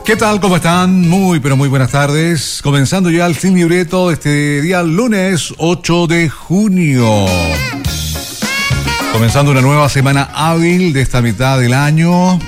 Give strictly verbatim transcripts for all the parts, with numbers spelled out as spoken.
¿Qué tal? ¿Cómo están? Muy, pero muy buenas tardes. Comenzando ya el Sin Libreto este día lunes ocho de junio. Comenzando una nueva semana hábil de esta mitad del año.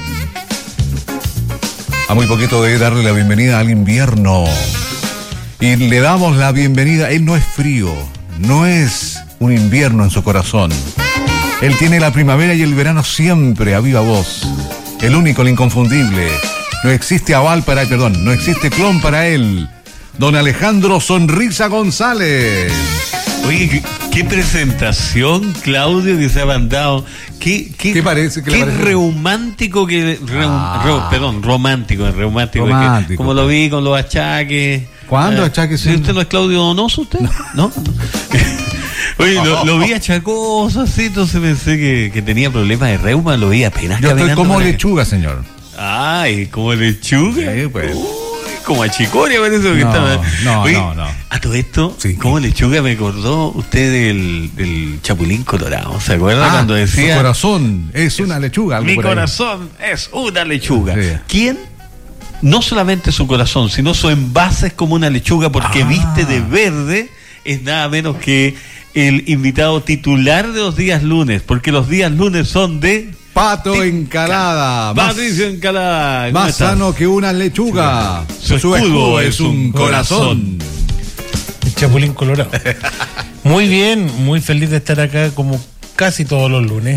A muy poquito de darle la bienvenida al invierno. Y le damos la bienvenida. Él no es frío, no es un invierno en su corazón. Él tiene la primavera y el verano siempre a viva voz. El único, el inconfundible. No existe aval para él, perdón, no existe clon para él. Don Alejandro Sonrisa González. Oye, ¿qué, qué presentación, Claudio, que se ha mandado? ¿Qué, qué, ¿Qué parece? ¿Qué qué parece? reumántico que... Reum, Ah. ro, perdón, romántico, romántico. Romántico, que, como lo vi con los achaques. ¿Cuándo Eh, achaques? ¿sí, ¿Usted no es Claudio Donoso, usted? ¿No? Oye, lo, lo vi achacoso así, entonces pensé que, que tenía problemas de reuma, lo vi apenas Yo estoy caminando como por acá. lechuga, señor. Ay, como lechuga. Sí, pues. Uy, como achicoria parece que No, estaba. no, Oye, no, no. A todo esto, Sí. como lechuga me acordó usted del, del Chapulín Colorado. ¿Se acuerda Ah, cuando su decía corazón es una lechuga. algo mi por ahí. corazón es una lechuga? Sí. ¿Quién? No solamente su corazón, sino su envase es como una lechuga porque Ah. viste de verde, es nada menos que el invitado titular de los días lunes, porque los días lunes son de Pato Encalada. Más, Patricio Encalada. ¿Cómo más estás? sano que una lechuga. Su escudo es un corazón. El Chapulín Colorado. Muy bien, muy feliz de estar acá como casi todos los lunes.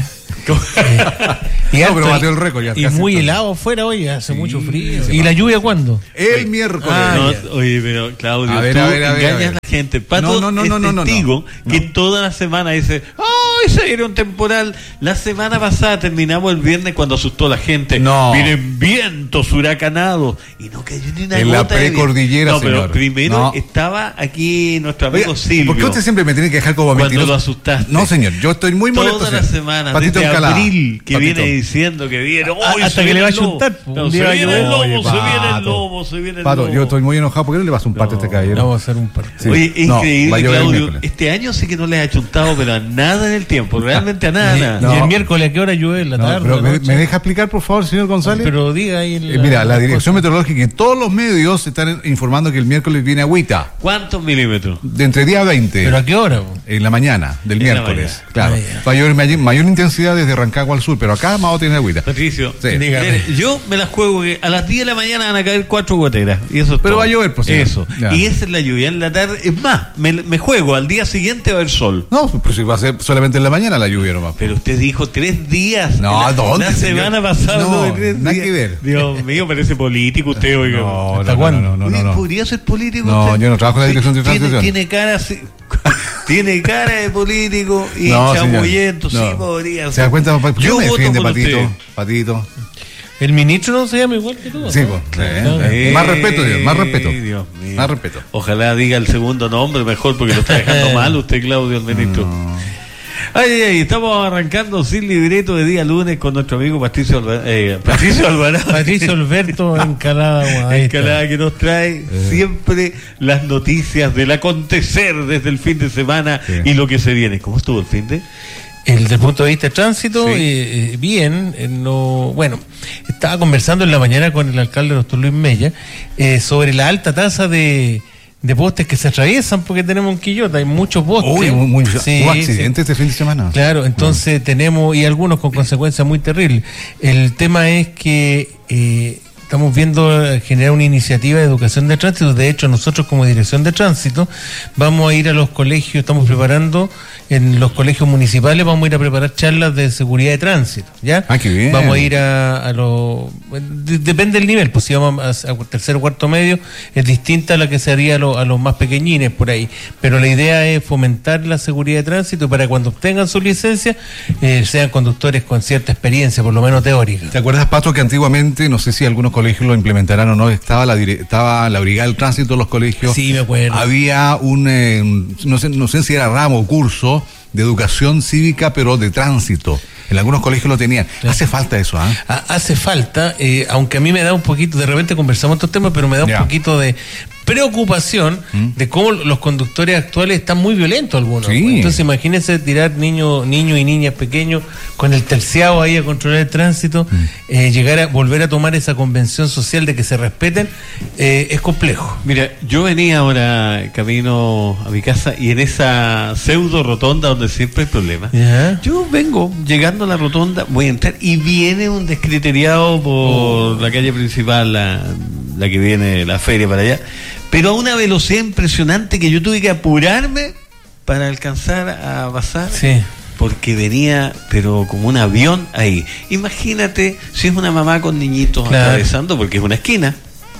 Y, No, harto- pero batió el récord ya, y casi muy todo. helado afuera hoy, hace Sí, mucho frío. sí, ¿Y va. la lluvia cuándo? El miércoles. Ah, No, ya. oye, pero Claudio, A ver, tú a ver, a ver, engañas a ver. a la gente. Pato No, no, no, es no, no, no, testigo no. que No. toda la semana dice, ¡ay, se viene un temporal! La semana pasada terminamos el viernes cuando asustó a la gente. No. Vienen vientos huracanados. Y no cayó ni una En la gota de viento. precordillera, No, pero señor. primero No. estaba aquí nuestro amigo Oiga, Silvio. ¿por qué usted siempre me tiene que dejar como Cuando mentiroso? lo asustaste. No, señor, yo estoy muy molesto. Toda la señor. semana, Patito desde Encalada. abril, que Patito. viene diciendo que viene. ¡Uy, hasta se que viene le va a el lobo! chuntar, po. No, Un se día va a viene el llover. lobo, Oye, se viene el Pato. lobo, se viene el Pato, lobo. yo estoy muy enojado. ¿Por qué no le vas un parte a este caballero? Vamos a hacer un partido. Sí. Oye, es No, va a increíble, llover el Claudio. miércoles. Este año sí que no le ha chuntado, pero a nada en el tiempo. Realmente a nada, Y, nada. No. y el miércoles, ¿a qué hora llueve? ¿En la No, tarde? pero la me, noche? me deja explicar, por favor, señor González. Pero diga ahí. Eh, mira, la Dirección Meteorológica y todos los medios están informando que el miércoles viene agüita. ¿Cuántos milímetros? De entre día a veinte. ¿Pero a qué hora? po? En la mañana del En la miércoles. mañana. Claro. Ah, ya. Va a llover mayor, mayor intensidad desde Rancagua al sur, pero acá vamos a tener agüita. Patricio, Sí. Dígame. mire, yo me las juego que a las diez de la mañana van a caer cuatro goteras. Y eso es Pero todo. va a llover, pues, señor. Eso. Ya. Y esa es la lluvia. En la tarde, es más, me, me juego. Al día siguiente va a haber sol. No, pues si va a ser solamente en la mañana la lluvia nomás. Pero usted dijo tres días. No, la, ¿dónde, La señor? semana pasada No, habló de tres nada días. que ver. Dios mío, parece político usted, oiga. No, ¿Hasta no, cuándo? no, no, no, Oye, no, no. ¿podría ser político No, usted? yo no trabajo en la Dirección de Tiene- Transición. Tiene cara así, tiene cara de político y No, señor. chamullento, sí No. podría ¿Se ser. da cuenta? ¿Por qué Yo me voto defiende, por Patito? usted. Patito. El ministro no se llama igual que tú. Sí, ¿no? pues. eh, No. eh, más respeto, Dios, más respeto. Eh, Dios mío. Más respeto. Ojalá diga el segundo nombre mejor porque lo está dejando mal usted, Claudio, el ministro. Ay, ay, ay, estamos arrancando sin libreto de día lunes con nuestro amigo Patricio Alvarado. Eh, Patricio Alvarado. Patricio Alberto Encalada. Ahí está. Encalada, que nos trae siempre las noticias del acontecer desde el fin de semana Sí. y lo que se viene. ¿Cómo estuvo el fin de? El, desde el punto de vista de tránsito, Sí. eh, eh, bien, eh, no, bueno, estaba conversando en la mañana con el alcalde doctor Luis Mella eh, sobre la alta tasa de, de postes que se atraviesan porque tenemos un Quillota, hay muchos postes. Uy, muy, muy, Sí, hubo accidentes este fin de semana. Claro, entonces tenemos, y algunos con consecuencias muy terribles. El tema es que eh, estamos viendo eh, generar una iniciativa de educación de tránsito. De hecho, nosotros como Dirección de Tránsito vamos a ir a los colegios, estamos preparando en los colegios municipales, vamos a ir a preparar charlas de seguridad de tránsito, ¿ya? Ah, qué bien. Vamos a ir a, a los... de- depende del nivel, pues si vamos a, a tercer o cuarto medio, es distinta a la que se haría a, lo- a los más pequeñines por ahí. Pero la idea es fomentar la seguridad de tránsito para cuando obtengan su licencia, eh, sean conductores con cierta experiencia, por lo menos teórica. ¿Te acuerdas, Pato, que antiguamente, no sé si algunos colegios lo implementarán o no, estaba la, dire- estaba la brigada del tránsito en los colegios? Sí, me acuerdo. Había un, eh, no sé, no sé si era ramo o curso de educación cívica, pero de tránsito. En algunos colegios lo tenían. Hace falta eso, ¿ah? Ha- Hace falta, eh, aunque a mí me da un poquito, de repente conversamos estos temas, pero me da un Ya. poquito de preocupación ¿Mm? de cómo los conductores actuales están muy violentos algunos. Sí. Pues. Entonces imagínense tirar niños niños y niñas pequeños con el terciado ahí a controlar el tránsito, ¿Mm? eh, llegar a volver a tomar esa convención social de que se respeten, eh, es complejo. Mira, yo venía ahora camino a mi casa y en esa pseudo rotonda donde siempre hay problemas, ¿Ya? yo vengo llegando a la rotonda, voy a entrar y viene un descriteriado por oh. la calle principal, la, la que viene la feria para allá, pero a una velocidad impresionante que yo tuve que apurarme para alcanzar a pasar. Sí. Porque venía, pero como un avión ahí. Imagínate si es una mamá con niñitos claro. atravesando, porque es una esquina,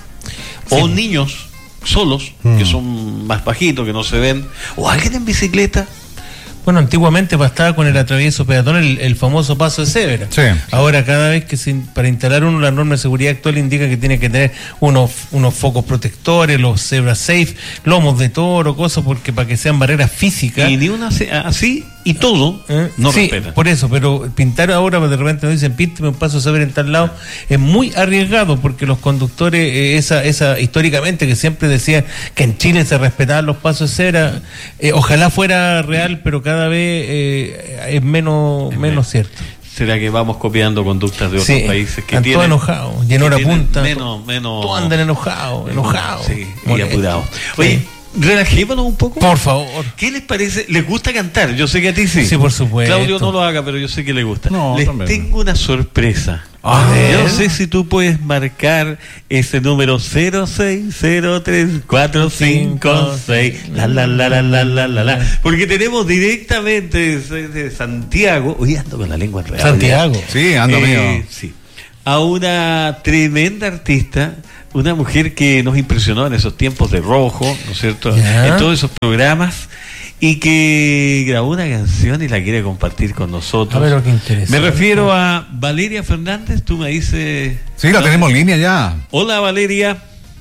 sí. o niños solos, mm. que son más bajitos, que no se ven, o alguien en bicicleta. Bueno, antiguamente bastaba con el atravieso peatón el, el famoso paso de cebra. Sí. Ahora cada vez que se, para instalar uno la norma de seguridad actual indica que tiene que tener unos, unos focos protectores, los zebra safe, lomos de toro, cosas porque para que sean barreras físicas. Y ni una así y todo ¿Eh? no sí, respeta. Por eso, pero pintar ahora de repente nos dicen pínteme un paso de cebra en tal lado es muy arriesgado porque los conductores, eh, esa, esa históricamente que siempre decían que en Chile se respetaban los pasos de cebra, eh, ojalá fuera real, pero cada cada vez eh, es menos es menos cierto. ¿Será que vamos copiando conductas de otros sí, países que están tienen todos enojados, y en hora punta menos, menos, todos andan enojados, enojados, sí, y apurados. Oye, sí. relajémonos un poco. Por favor. ¿Qué les parece? ¿Les gusta cantar? Yo sé que a ti sí. Sí, por supuesto. Claudio no lo haga, pero yo sé que le gusta. No, les también. tengo una sorpresa. A Yo no sé si tú puedes marcar ese número cero seis cero tres cuatro cinco seis la la la la la la la la porque tenemos directamente desde Santiago, hoy ando con la lengua enredada. Santiago. Sí, ando eh, mío. Sí. A una tremenda artista, una mujer que nos impresionó en esos tiempos de Rojo, ¿no es cierto? ¿Ya? En todos esos programas. Y que grabó una canción y la quiere compartir con nosotros. A ver, qué interesante. Me refiero a Valeria Fernández, tú me dices... Sí, la tenemos en línea ya. Hola, Valeria.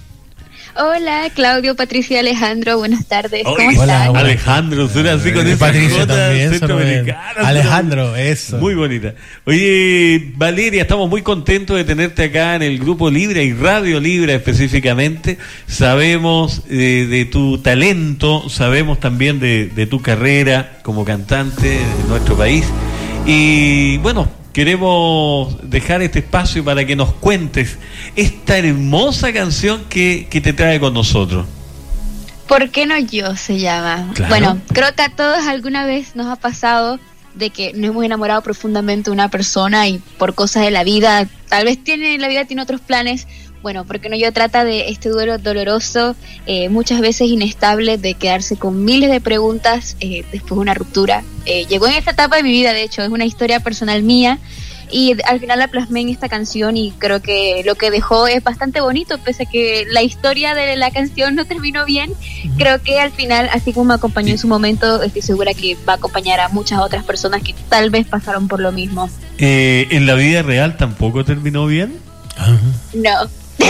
Hola, Claudio, Patricia, Alejandro, buenas tardes. ¿Cómo Oye, están? hola. Alejandro, suena así con Eh, esa Patricia jota también, centroamericana. Alejandro, eso. Muy bonita. Oye, Valeria, estamos muy contentos de tenerte acá en el Grupo Libra y Radio Libra específicamente. Sabemos eh, de tu talento, sabemos también de, de tu carrera como cantante en nuestro país. Y bueno, queremos dejar este espacio para que nos cuentes esta hermosa canción que, que te trae con nosotros. ¿Por qué no yo? Se llama. Claro. Bueno, creo que a todos alguna vez nos ha pasado de que nos hemos enamorado profundamente de una persona y por cosas de la vida, tal vez tiene la vida tiene otros planes. Bueno, ¿por qué no yo? Trata de este duelo doloroso, eh, muchas veces inestable, de quedarse con miles de preguntas eh, después de una ruptura. Eh, llegó en esta etapa de mi vida, de hecho, es una historia personal mía y al final la plasmé en esta canción y creo que lo que dejó es bastante bonito, pese a que la historia de la canción no terminó bien. Creo que al final, así como me acompañó en su momento, estoy segura que va a acompañar a muchas otras personas que tal vez pasaron por lo mismo. Eh, ¿En la vida real tampoco terminó bien? Ajá. No.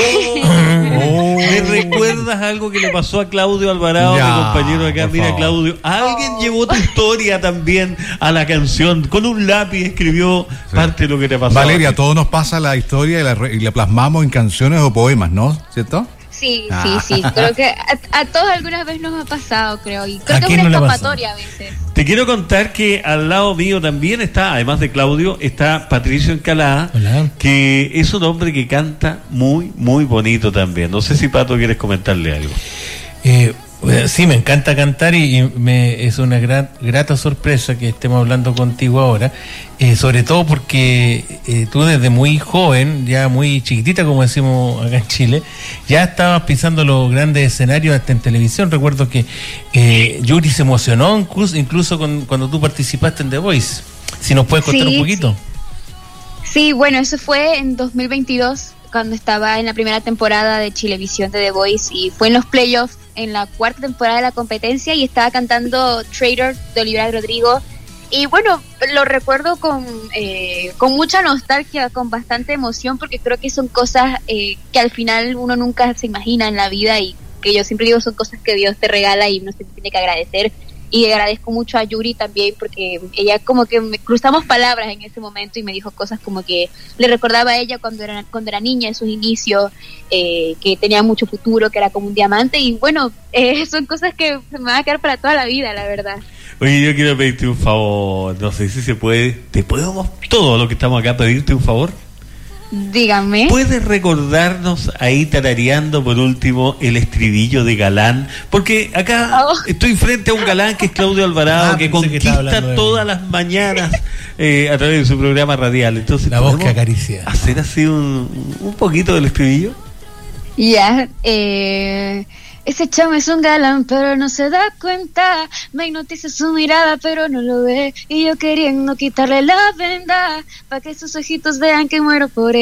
Oh, ¿me recuerdas algo que le pasó a Claudio Alvarado, Ya, mi compañero acá? Mira, favor. Claudio, alguien llevó tu historia también a la canción. Con un lápiz escribió Sí. parte de lo que te pasó. Valeria, a todos nos pasa la historia y la, re- y la plasmamos en canciones o poemas, ¿no? ¿Cierto? Sí, Ah. sí, sí. Creo que a, a todos alguna vez nos ha pasado, creo. Y ¿A creo que es quién una no le pasó? escapatoria a veces. Te quiero contar que al lado mío también está, además de Claudio, está Patricio Encalada, Hola. que es un hombre que canta muy, muy bonito también. No sé si Pato quieres comentarle algo. Eh, bueno, sí, me encanta cantar y, y me, es una gran, grata sorpresa que estemos hablando contigo ahora, eh, sobre todo porque eh, tú desde muy joven, ya muy chiquitita como decimos acá en Chile, ya estabas pisando los grandes escenarios hasta en televisión. Recuerdo que eh, Yuri se emocionó incluso, incluso con, cuando tú participaste en The Voice. Si nos puedes contar Sí, un poquito. Sí, bueno, eso fue en dos mil veintidós, cuando estaba en la primera temporada de Chilevisión de The Voice, y fue en los playoffs, en la cuarta temporada de la competencia, y estaba cantando Traitor de Olivia Rodrigo. Y bueno, lo recuerdo con, eh, con mucha nostalgia, con bastante emoción, porque creo que son cosas eh, que al final uno nunca se imagina en la vida, y que yo siempre digo son cosas que Dios te regala y uno se tiene que agradecer. y agradezco mucho a Yuri también porque ella como que me cruzamos palabras en ese momento y me dijo cosas como que le recordaba a ella cuando era, cuando era niña en sus inicios, eh, que tenía mucho futuro, que era como un diamante y bueno, eh, son cosas que se me van a quedar para toda la vida, la verdad. Oye, yo quiero pedirte un favor, no sé si se puede, te podemos, todo lo que estamos acá, pedirte un favor. Dígame. ¿Puedes recordarnos ahí tarareando por último el estribillo de Galán? Porque acá oh. estoy frente a un galán que es Claudio Alvarado, ah, que conquista que todas las mañanas eh, a través de su programa radial. Entonces, la voz que acaricia. ¿Hacer así un, un poquito del estribillo? Ya, yeah, eh... ese chamo es un galán, pero no se da cuenta. Me hipnotiza su mirada, pero no lo ve. Y yo queriendo quitarle la venda, pa' que sus ojitos vean que muero por él.